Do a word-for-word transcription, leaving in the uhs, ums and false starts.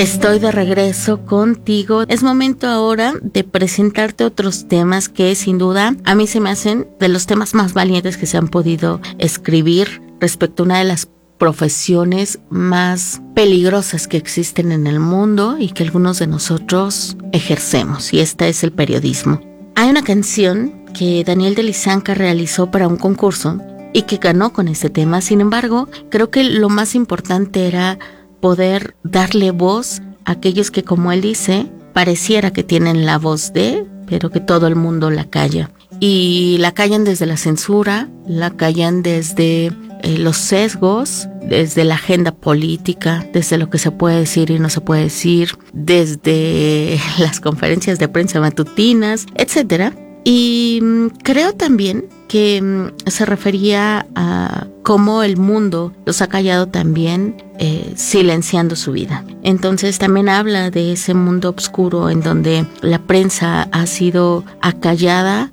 Estoy de regreso contigo. Es momento ahora de presentarte otros temas que sin duda a mí se me hacen de los temas más valientes que se han podido escribir respecto a una de las profesiones más peligrosas que existen en el mundo y que algunos de nosotros ejercemos, y esta es el periodismo. Hay una canción que Daniel de Lisanca realizó para un concurso y que ganó con este tema. Sin embargo, creo que lo más importante era poder darle voz a aquellos que, como él dice, pareciera que tienen la voz de, pero que todo el mundo la calla. Y la callan desde la censura, la callan desde eh, los sesgos, desde la agenda política, desde lo que se puede decir y no se puede decir, desde las conferencias de prensa matutinas, etcétera. Y mmm, creo también que mmm, se refería a cómo el mundo los ha callado también, eh, silenciando su vida. Entonces también habla de ese mundo oscuro en donde la prensa ha sido acallada